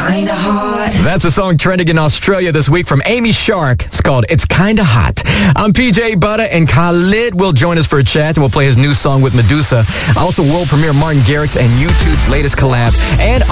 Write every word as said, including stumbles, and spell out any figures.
kinda hot. That's a song trending in Australia this week from Amy Shark. It's called It's Kinda Hot. I'm P J Butter, and Khalid will join us for a chat, and we'll play his new song with Medusa. Also, world premiere Martin Garrix and YouTube's latest collab, and